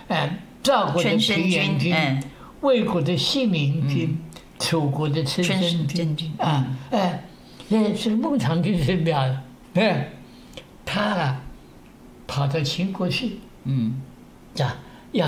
赵国的平原君，魏国的信陵君，楚国的春申君这个孟尝君是妙的，他跑到秦国去，